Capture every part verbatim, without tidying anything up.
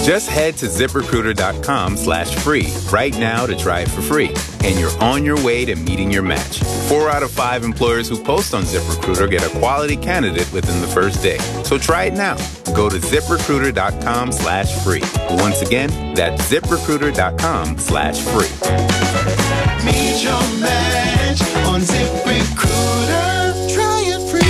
Just head to ZipRecruiter.com slash free right now to try it for free. And you're on your way to meeting your match. Four out of five employers who post on ZipRecruiter get a quality candidate within the first day. So try it now. Go to ZipRecruiter.com slash free. Once again, that's ZipRecruiter.com slash free. Meet your match on ZipRecruiter. Try it free.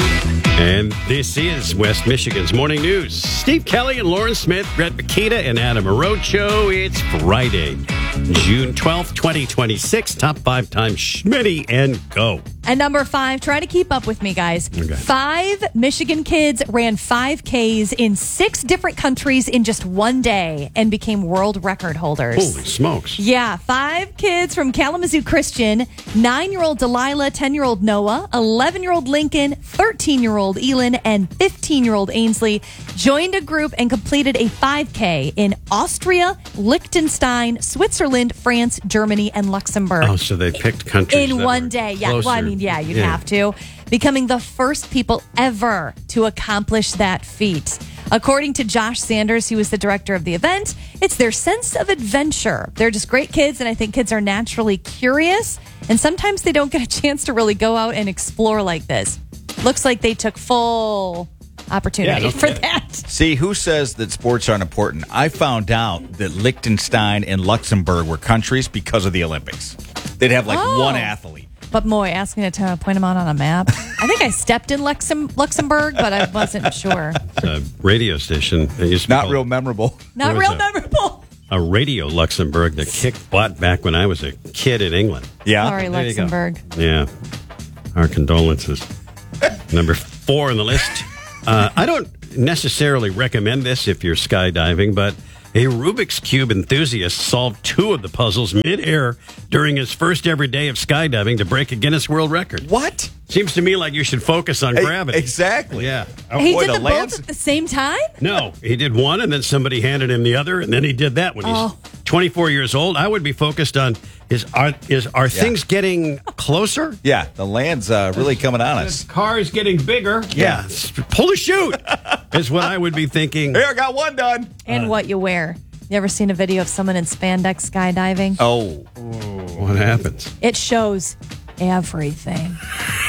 And this is West Michigan's Morning News. Steve Kelly and Lauren Smith, Brett Makita and Adam Arocho. It's Friday, June twelfth, twenty twenty-six. Top five times Schmitty and go. And number five, try to keep up with me, guys. Okay. Five Michigan kids ran five Ks in six different countries in just one day and became world record holders. Holy smokes. Yeah, five kids from Kalamazoo Christian, nine-year-old Delilah, ten-year-old Noah, eleven-year-old Lincoln, thirteen-year-old Elin, and fifteen-year-old Ainsley joined a group and completed a five K in Austria, Liechtenstein, Switzerland, France, Germany, and Luxembourg. Oh, so they picked countries In that one were day. Yeah, closer. well, I mean, yeah, you'd Yeah. have to. Becoming the first people ever to accomplish that feat. According to Josh Sanders, he was the director of the event, it's their sense of adventure. They're just great kids, and I think kids are naturally curious, and sometimes they don't get a chance to really go out and explore like this. Looks like they took full opportunity Yeah, no for kidding. that. See, who says that sports aren't important? I found out that Liechtenstein and Luxembourg were countries because of the Olympics. They'd have like Oh. one athlete. But Moy, asking to t- point them out on a map. I think I stepped in Luxem- Luxembourg, but I wasn't sure. It's a radio station. It used to be Not called real memorable. Not was real a- memorable. A radio Luxembourg that kicked butt back when I was a kid in England. Yeah. Sorry, There you go. Luxembourg. Yeah. Our condolences. Number four on the list. Uh, I don't necessarily recommend this if you're skydiving, but a Rubik's Cube enthusiast solved two of the puzzles mid-air during his first ever day of skydiving to break a Guinness World Record. What? Seems to me like you should focus on gravity. Exactly. Yeah. Oh, He boy, did the them lands- both at the same time? No, he did one, and then somebody handed him the other, and then he did that when he's Oh. twenty-four years old. I would be focused on is are is are things getting closer? Yeah, the land's uh, really coming on us. Car's getting bigger. Yeah. Pull the chute is what I would be thinking. Here, I got one done. And what you wear. You ever seen a video of someone in spandex skydiving? Oh. What happens? It shows everything.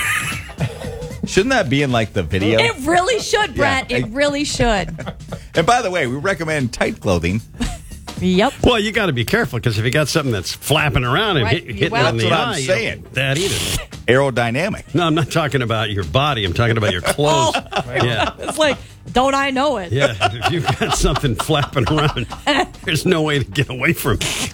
Shouldn't that be in like the video? It really should, Brett. Yeah. It really should. And by the way, we recommend tight clothing. Yep. Well, you got to be careful because if you got something that's flapping around and Right. hit, hitting Well, it in the that's what I'm eye, saying. you know, that either. Aerodynamic. No, I'm not talking about your body. I'm talking about your clothes. Yeah. It's like, don't I know it? Yeah, if you've got something flapping around, there's no way to get away from it.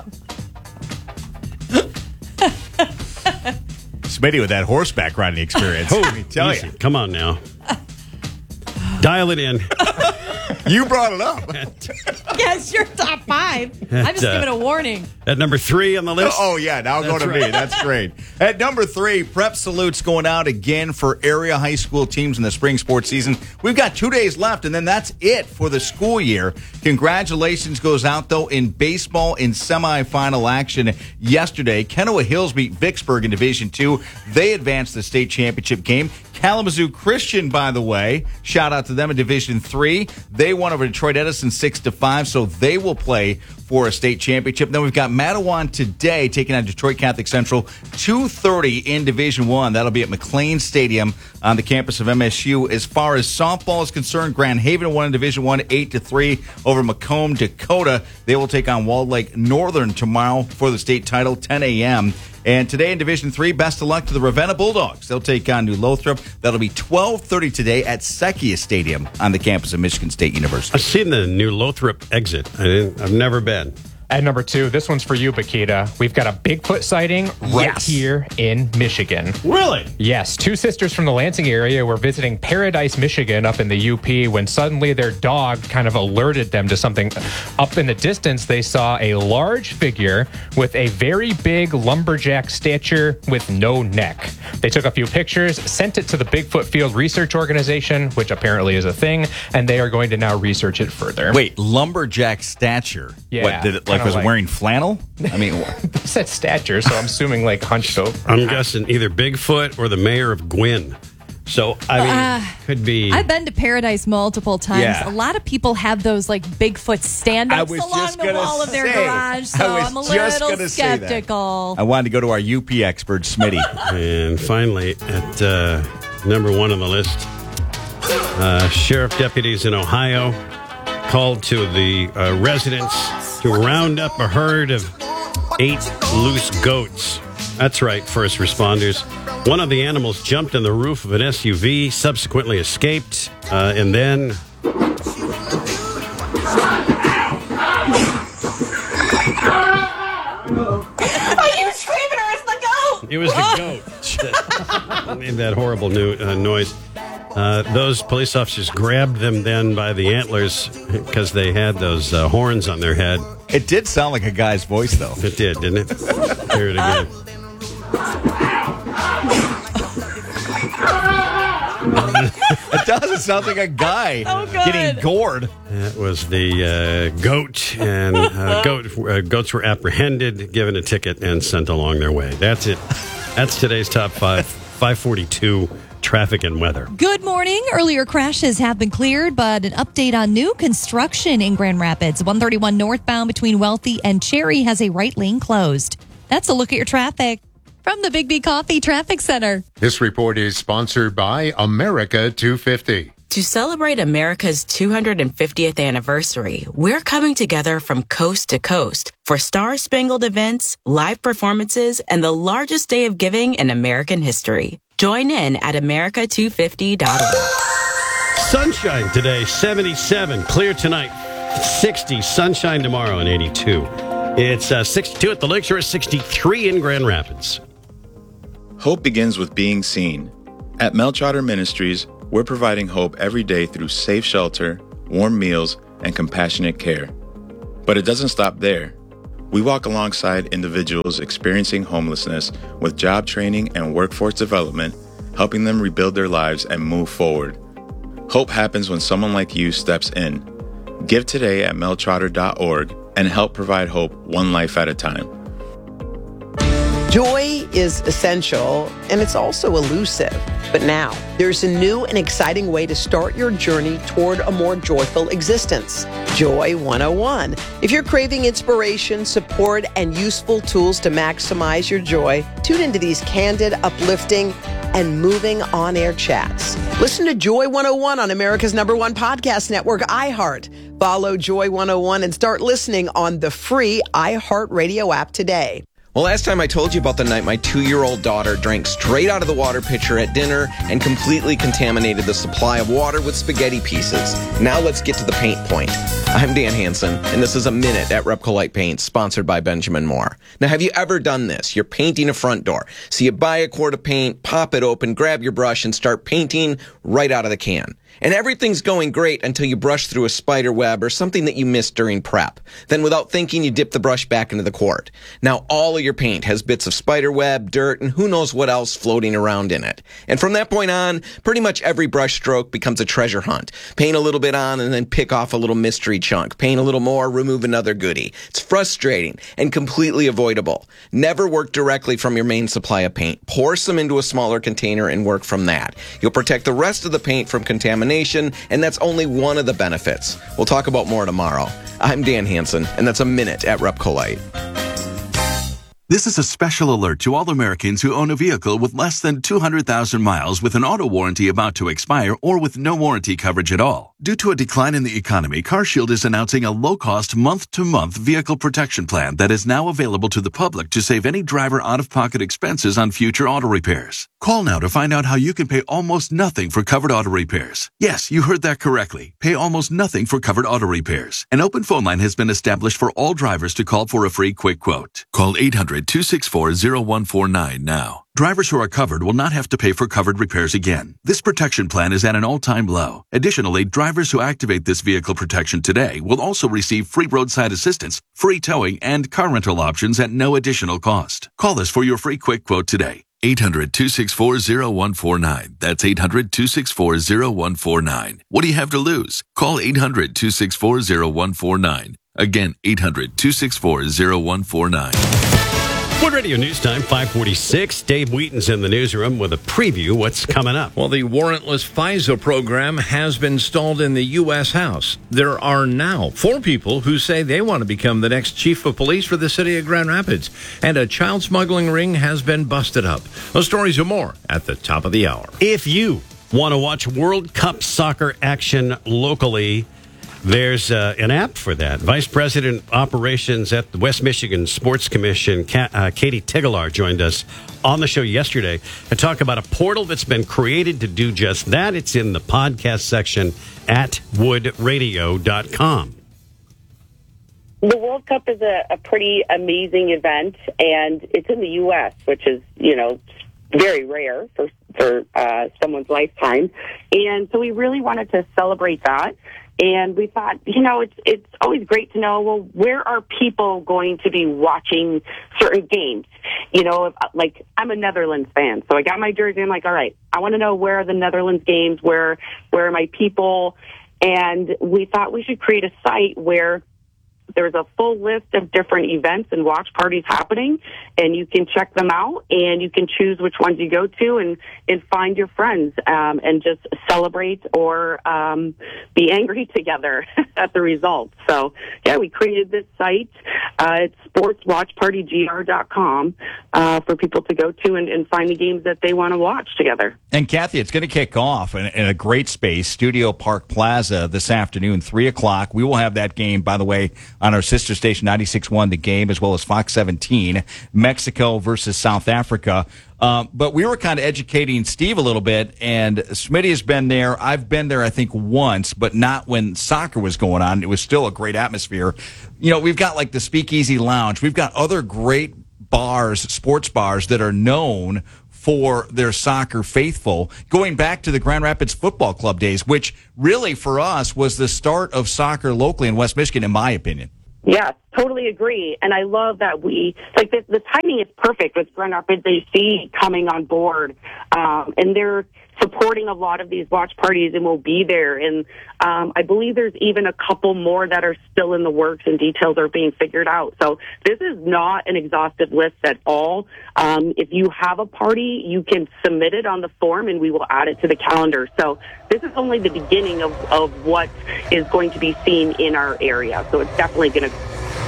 Smitty with that horseback riding experience. Let me tell Easy. you. Come on now. Dial it in. You brought it up. Yes, you're top five. I'm just uh, giving a warning. At number three on the list. Oh, yeah. Now go That's to right. me. That's great. At number three, prep salutes going out again for area high school teams in the spring sports season. We've got two days left, and then that's it for the school year. Congratulations goes out, though, in baseball in semifinal action yesterday. Kenowa Hills beat Vicksburg in Division two. They advanced the state championship game. Kalamazoo Christian, by the way, shout out to them in Division three. They won over Detroit Edison six to five, so they will play for a state championship. Then we've got Matawan today taking on Detroit Catholic Central, two thirty in Division one. That'll be at McLean Stadium on the campus of M S U. As far as softball is concerned, Grand Haven won in Division one, eight to three over Macomb, Dakota. They will take on Walled Lake Northern tomorrow for the state title, ten a.m. And today in Division three, best of luck to the Ravenna Bulldogs. They'll take on New Lothrop. That'll be twelve thirty today at Sekia Stadium on the campus of Michigan State University. I've seen the new Lothrop exit. I didn't, I've never been. At number two, this one's for you, Bakita. We've got a Bigfoot sighting right Yes. here in Michigan. Really? Yes, two sisters from the Lansing area were visiting Paradise, Michigan, up in the U P, when suddenly their dog kind of alerted them to something. Up in the distance, they saw a large figure with a very big lumberjack stature with no neck. They took a few pictures, sent it to the Bigfoot Field Research Organization, which apparently is a thing, and they are going to now research it further. Wait, lumberjack stature? Yeah, What, did it, like, kinda was it like- wearing flannel? I mean, It said stature, so I'm assuming like hunched over. I'm guessing either Bigfoot or the mayor of Gwyn. So, I mean, Uh, could be. I've been to Paradise multiple times. Yeah. A lot of people have those like Bigfoot stand-ups I was along just the gonna wall of their say. garage, I so was I'm a just little gonna say that. skeptical. I wanted to go to our U P expert, Smitty. And finally, at uh, number one on the list, uh, sheriff deputies in Ohio called to the uh, residents to round up a herd of eight loose goats. That's right, first responders. One of the animals jumped on the roof of an S U V, subsequently escaped, uh, and then... It was the goat that made that horrible new, uh, noise. Uh, those police officers grabbed them then by the antlers because they had those uh, horns on their head. It did sound like a guy's voice, though. It did, didn't it? Hear it again. It does. It sounds like a guy Oh, good. getting gored. That was the uh, goat, and uh, goat, uh, goats were apprehended, given a ticket, and sent along their way. That's it. That's today's top five. five forty-two traffic and weather. Good morning. Earlier crashes have been cleared, but an update on new construction in Grand Rapids. one thirty-one northbound between Wealthy and Cherry has a right lane closed. That's a look at your traffic from the Big B Coffee Traffic Center. This report is sponsored by America two fifty. To celebrate America's two hundred fiftieth anniversary, we're coming together from coast to coast for star-spangled events, live performances, and the largest day of giving in American history. Join in at america two fifty dot org. Sunshine today, seventy-seven. Clear tonight, sixty. Sunshine tomorrow, and eighty-two. It's uh, sixty-two at the Lakeshore, sixty-three in Grand Rapids. Hope begins with being seen. At Melchiotter Ministries, we're providing hope every day through safe shelter, warm meals, and compassionate care. But it doesn't stop there. We walk alongside individuals experiencing homelessness with job training and workforce development, helping them rebuild their lives and move forward. Hope happens when someone like you steps in. Give today at melchiotter dot org and help provide hope one life at a time. Joy is essential, and it's also elusive. But now, there's a new and exciting way to start your journey toward a more joyful existence. Joy one oh one. If you're craving inspiration, support, and useful tools to maximize your joy, tune into these candid, uplifting, and moving on-air chats. Listen to Joy one oh one on America's number one podcast network, iHeart. Follow Joy one oh one and start listening on the free iHeartRadio app today. Well, last time I told you about the night my two-year-old daughter drank straight out of the water pitcher at dinner and completely contaminated the supply of water with spaghetti pieces. Now let's get to the paint point. I'm Dan Hansen, and this is a Minute at Repcolite Paint, sponsored by Benjamin Moore. Now, have you ever done this? You're painting a front door. So you buy a quart of paint, pop it open, grab your brush, and start painting right out of the can. And everything's going great until you brush through a spider web or something that you missed during prep. Then without thinking, you dip the brush back into the quart. Now all of your paint has bits of spider web, dirt, and who knows what else floating around in it. And from that point on, pretty much every brush stroke becomes a treasure hunt. Paint a little bit on and then pick off a little mystery chunk. Paint a little more, remove another goodie. It's frustrating and completely avoidable. Never work directly from your main supply of paint. Pour some into a smaller container and work from that. You'll protect the rest of the paint from contamination, and that's only one of the benefits. We'll talk about more tomorrow. I'm Dan Hansen, and that's a Minute at Repcolite. This is a special alert to all Americans who own a vehicle with less than two hundred thousand miles with an auto warranty about to expire or with no warranty coverage at all. Due to a decline in the economy, CarShield is announcing a low-cost month-to-month vehicle protection plan that is now available to the public to save any driver out-of-pocket expenses on future auto repairs. Call now to find out how you can pay almost nothing for covered auto repairs. Yes, you heard that correctly. Pay almost nothing for covered auto repairs. An open phone line has been established for all drivers to call for a free quick quote. Call eight hundred, two six four, zero one four nine now. Drivers who are covered will not have to pay for covered repairs again. This protection plan is at an all-time low. Additionally, drivers who activate this vehicle protection today will also receive free roadside assistance, free towing, and car rental options at no additional cost. Call us for your free quick quote today. eight hundred, two six four, zero one four nine. That's eight hundred, two six four, zero one four nine. What do you have to lose? Call eight hundred, two six four, zero one four nine. Again, eight hundred, two six four, zero one four nine. Wood Radio News Time, five forty-six. Dave Wheaton's in the newsroom with a preview. What's coming up? Well, the warrantless FISA program has been stalled in the U S. House. There are now four people who say they want to become the next chief of police for the city of Grand Rapids. And a child smuggling ring has been busted up. Those stories and more at the top of the hour. If you want to watch World Cup soccer action locally, there's uh, an app for that. Vice President Operations at the West Michigan Sports Commission, Ka- uh, Katie Tigalar, joined us on the show yesterday to talk about a portal that's been created to do just that. It's in the podcast section at wood radio dot com. The World Cup is a, a pretty amazing event, and it's in the U S, which is, you know, very rare for, for uh, someone's lifetime. And so we really wanted to celebrate that. And we thought, you know, it's it's always great to know, well, where are people going to be watching certain games? You know, if, like, I'm a Netherlands fan, so I got my jersey. I'm like, all right, I want to know where are the Netherlands games, where where are my people? And we thought we should create a site where there's a full list of different events and watch parties happening, and you can check them out, and you can choose which ones you go to and, and find your friends um, and just celebrate or um, be angry together at the results. So, yeah, we created this site. Uh, it's sports watch party g r dot com uh, for people to go to and, and find the games that they want to watch together. And, Kathy, it's going to kick off in, in a great space, Studio Park Plaza, this afternoon, three o'clock. We will have that game, by the way, on our sister station, ninety-six point one The Game, as well as Fox seventeen, Mexico versus South Africa. Um, but we were kind of educating Steve a little bit, and Smitty has been there. I've been there, I think, once, but not when soccer was going on. It was still a great atmosphere. You know, we've got like the Speakeasy Lounge. We've got other great bars, sports bars that are known for their soccer faithful, going back to the Grand Rapids Football Club days, which really for us was the start of soccer locally in West Michigan, in my opinion. Yeah, totally agree. And I love that we, like, the, the timing is perfect with Grand Rapids A C coming on board. Um, and they're supporting a lot of these watch parties and will be there. And um, I believe there's even a couple more that are still in the works and details are being figured out. So this is not an exhaustive list at all. Um, if you have a party, you can submit it on the form and we will add it to the calendar. So this is only the beginning of, of what is going to be seen in our area. So it's definitely going to.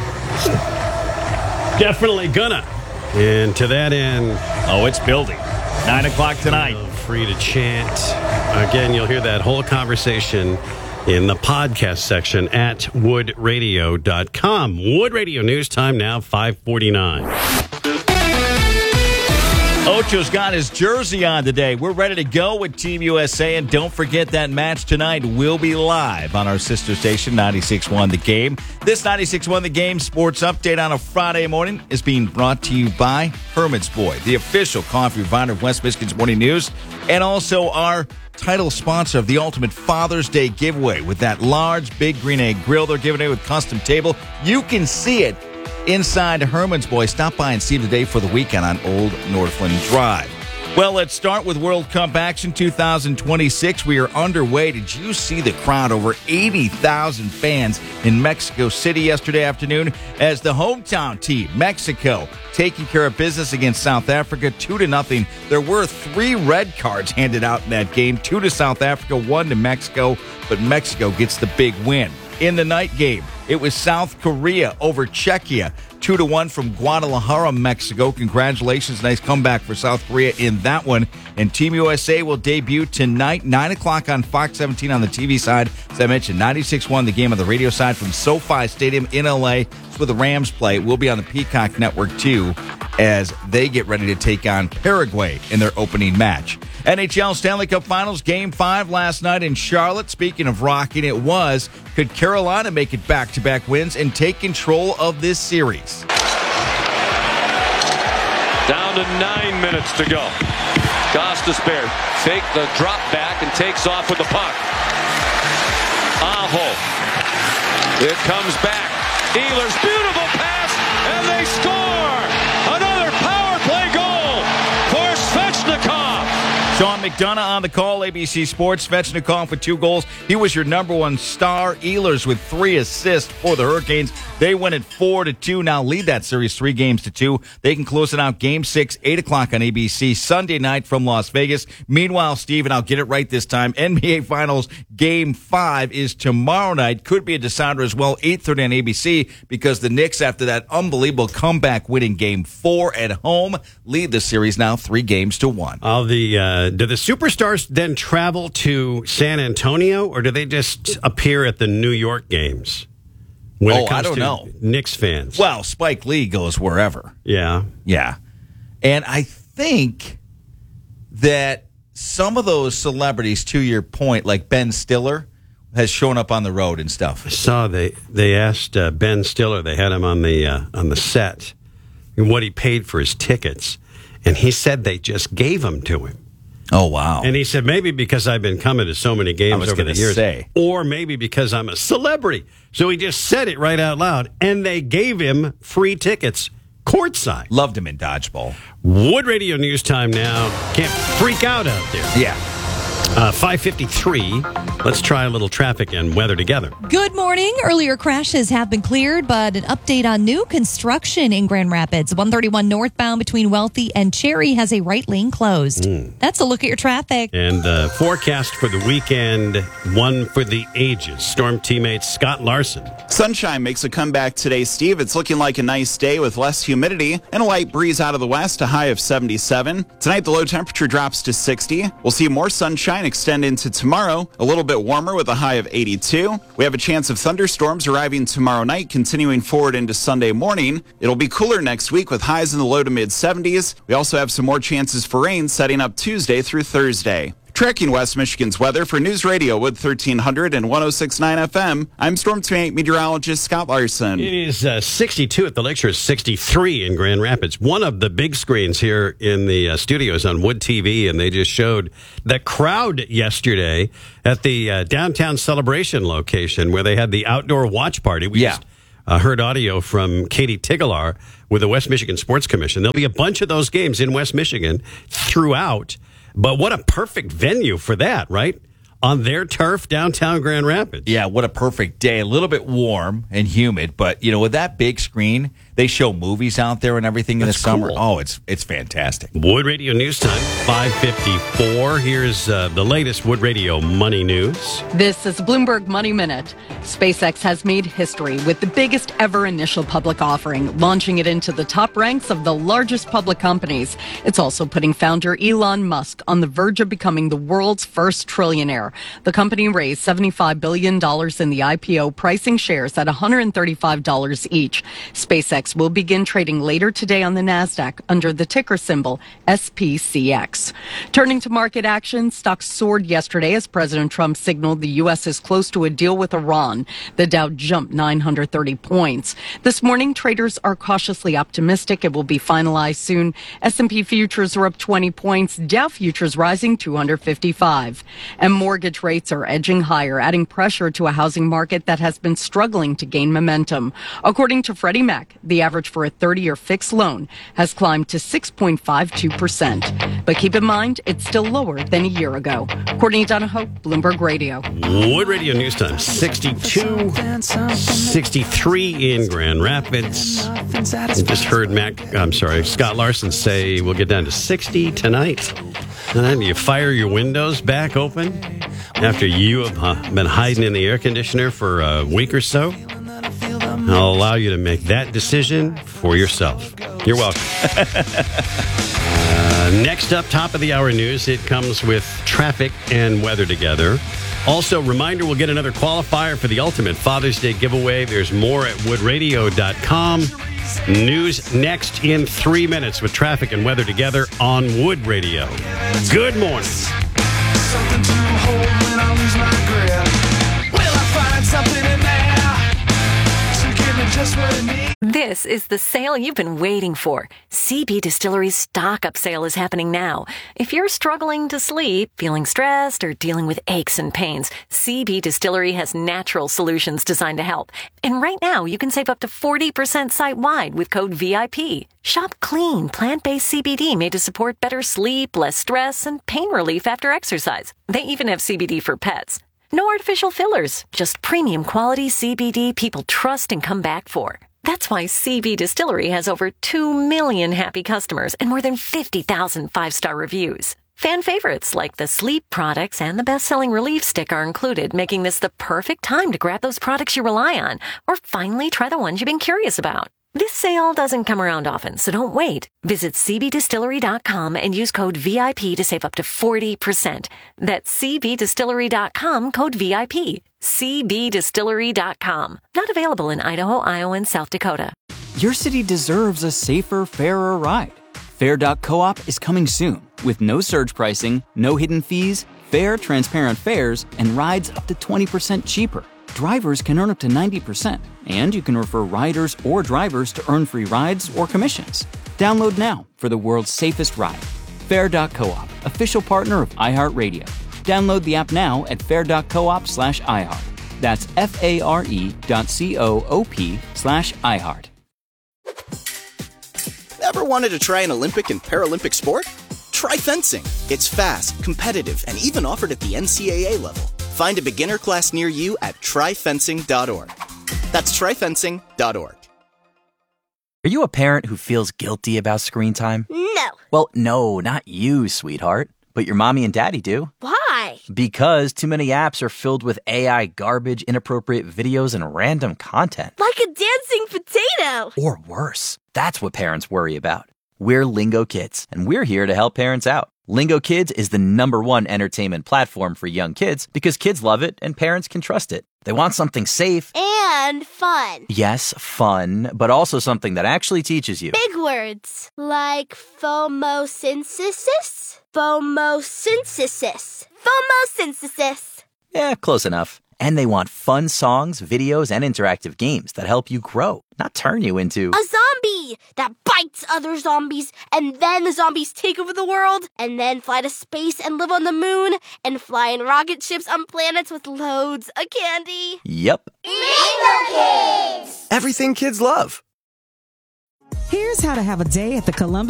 Definitely gonna. And to that end. Oh, it's building. Nine o'clock tonight. Free to chant. Again, you'll hear that whole conversation in the podcast section at wood radio dot com. Wood Radio News Time now, five forty-nine. Ocho's got his jersey on today. We're ready to go with Team U S A, and don't forget that match tonight will be live on our sister station, ninety-six point one The Game. This ninety-six point one The Game sports update on a Friday morning is being brought to you by Herman's Boy, the official coffee provider of West Michigan's Morning News, and also our title sponsor of the Ultimate Father's Day giveaway with that large Big Green Egg grill they're giving away with custom table. You can see it inside Herman's Boy. Stop by and see them today for the weekend on Old Northland Drive. Well, let's start with World Cup action two thousand twenty-six. We are underway. Did you see the crowd? Over eighty thousand fans in Mexico City yesterday afternoon as the hometown team, Mexico, taking care of business against South Africa, two to nothing. There were three red cards handed out in that game, two to South Africa, one to Mexico, but Mexico gets the big win. In the night game, it was South Korea over Czechia, two to one from Guadalajara, Mexico. Congratulations, nice comeback for South Korea in that one. And Team U S A will debut tonight, nine o'clock on Fox seventeen on the T V side. As I mentioned, ninety-six point one The Game on the radio side from SoFi Stadium in L A. It's where the Rams play. It will be on the Peacock Network too, as they get ready to take on Paraguay in their opening match. N H L Stanley Cup Finals Game five last night in Charlotte. Speaking of rocking, it was. Could Carolina make it back-to-back wins and take control of this series? Down to nine minutes to go. Gostisbehere take the drop back and takes off with the puck. Aho. It comes back. Ehlers, beautiful pass, and they score! Another power play goal for Svechnikov. So Sean McDonough on the call, A B C Sports. Svechnikov with two goals. He was your number one star. Ehlers with three assists for the Hurricanes. They win it four to two. Now lead that series three games to two. They can close it out game six, eight o'clock on A B C Sunday night from Las Vegas. Meanwhile, Steve, and I'll get it right this time, N B A Finals game five is tomorrow night. Could be a decider as well, eight thirty on A B C, because the Knicks, after that unbelievable comeback winning game four at home, lead the series now three games to one. All the uh, do the superstars then travel to San Antonio, or do they just appear at the New York games? When oh, it comes I don't to know. Knicks fans. Well, Spike Lee goes wherever. Yeah. Yeah. And I think that some of those celebrities, to your point, like Ben Stiller, has shown up on the road and stuff. I saw they they asked uh, Ben Stiller, they had him on the uh, on the set, and what he paid for his tickets, and he said they just gave them to him. Oh, wow. And he said, maybe because I've been coming to so many games over the years, say. or maybe because I'm a celebrity. So he just said it right out loud, and they gave him free tickets courtside. Loved him in dodgeball. Wood Radio News Time now. Can't freak out out there. Yeah. Uh, five fifty-three. Let's try a little traffic and weather together. Good morning. Earlier crashes have been cleared, but an update on new construction in Grand Rapids. one thirty-one northbound between Wealthy and Cherry has a right lane closed. Mm. That's a look at your traffic. And uh, forecast for the weekend, one for the ages. Storm teammate Scott Larson. Sunshine makes a comeback today, Steve. It's looking like a nice day with less humidity and a light breeze out of the west, a high of seventy-seven. Tonight, the low temperature drops to sixty. We'll see more sunshine extend into tomorrow, a little bit warmer with a high of eighty-two. We have a chance of thunderstorms arriving tomorrow night, continuing forward into Sunday morning. It'll be cooler next week with highs in the low to mid seventies. We also have some more chances for rain setting up Tuesday through Thursday. Tracking West Michigan's weather for News Radio Wood thirteen hundred and one oh six point nine F M, I'm Storm Team eight meteorologist Scott Larson. It is uh, sixty-two at the Lakeshore, sixty-three in Grand Rapids. One of the big screens here in the uh, studios on Wood T V, and they just showed the crowd yesterday at the uh, downtown Celebration location where they had the outdoor watch party. We yeah. just uh, heard audio from Katie Tigalar with the West Michigan Sports Commission. There'll be a bunch of those games in West Michigan throughout. But what a perfect venue for that, right? On their turf, downtown Grand Rapids. Yeah, what a perfect day. A little bit warm and humid, but, you know, with that big screen, they show movies out there and everything in That's the summer. cool. Oh, it's it's fantastic. Wood Radio News Time, five fifty-four. Here's uh, the latest Wood Radio Money News. This is Bloomberg Money Minute. SpaceX has made history with the biggest ever initial public offering, launching it into the top ranks of the largest public companies. It's also putting founder Elon Musk on the verge of becoming the world's first trillionaire. The company raised seventy-five billion dollars in the I P O, pricing shares at one hundred thirty-five dollars each. SpaceX will begin trading later today on the NASDAQ under the ticker symbol S P C X. Turning to market action, stocks soared yesterday as President Trump signaled the U S is close to a deal with Iran. The Dow jumped nine hundred thirty points. This morning, traders are cautiously optimistic it will be finalized soon. S and P futures are up twenty points, Dow futures rising two hundred fifty-five. And mortgage rates are edging higher, adding pressure to a housing market that has been struggling to gain momentum. According to Freddie Mac, the average for a thirty-year fixed loan has climbed to six point five two percent. But keep in mind, it's still lower than a year ago. Courtney Donahoe, Bloomberg Radio. Wood Radio News Time, sixty-two, sixty-three in Grand Rapids. You just heard Mac, I'm sorry, Scott Larson say we'll get down to sixty tonight. And then you fire your windows back open after you have uh, been hiding in the air conditioner for a week or so. I'll allow you to make that decision for yourself. You're welcome. uh, next up, top of the hour news. It comes with traffic and weather together. Also, reminder, we'll get another qualifier for the ultimate Father's Day giveaway. There's more at wood radio dot com. News next in three minutes with traffic and weather together on Wood Radio. Good morning. Something to hold when I lose my grip. Will I find something in there to give me just what I need? This This is the sale you've been waiting for. C B Distillery's stock up sale is happening now. If you're struggling to sleep, feeling stressed, or dealing with aches and pains, C B Distillery has natural solutions designed to help. And right now, you can save up to forty percent site-wide with code V I P. Shop clean, plant-based C B D made to support better sleep, less stress, and pain relief after exercise. They even have C B D for pets. No artificial fillers, just premium quality C B D people trust and come back for. That's why C B Distillery has over two million happy customers and more than fifty thousand five-star reviews. Fan favorites like the sleep products and the best-selling relief stick are included, making this the perfect time to grab those products you rely on or finally try the ones you've been curious about. This sale doesn't come around often, so don't wait. Visit C B distillery dot com and use code V I P to save up to forty percent. That's C B distillery dot com, code V I P. C B distillery dot com. Not available in Idaho, Iowa, and South Dakota. Your city deserves a safer, fairer ride. Fair dot coop is coming soon with no surge pricing, no hidden fees, fair, transparent fares, and rides up to twenty percent cheaper. Drivers can earn up to ninety percent, and you can refer riders or drivers to earn free rides or commissions. Download now for the world's safest ride. Fair dot coop, official partner of iHeartRadio. Download the app now at fair dot coop slash iHeart. That's F-A-R-E dot C-O-O-P slash iHeart. Ever wanted to try an Olympic and Paralympic sport? Try fencing. It's fast, competitive, and even offered at the N C double A level. Find a beginner class near you at try fencing dot org. That's try fencing dot org. Are you a parent who feels guilty about screen time? No. Well, no, not you, sweetheart. But your mommy and daddy do. Why? Because too many apps are filled with A I garbage, inappropriate videos, and random content. Like a dancing potato. Or worse. That's what parents worry about. We're Lingo Kids, and we're here to help parents out. Lingo Kids is the number one entertainment platform for young kids because kids love it and parents can trust it. They want something safe. And fun. Yes, fun, but also something that actually teaches you. Big words. Like phomosynthesis? Phomosynthesis. Phomosynthesis. Yeah, close enough. And they want fun songs, videos, and interactive games that help you grow, not turn you into a zombie that bites other zombies, and then the zombies take over the world, and then fly to space and live on the moon, and fly in rocket ships on planets with loads of candy. Yep. Lingo Kids! Everything kids love. Here's how to have a day at the Columbia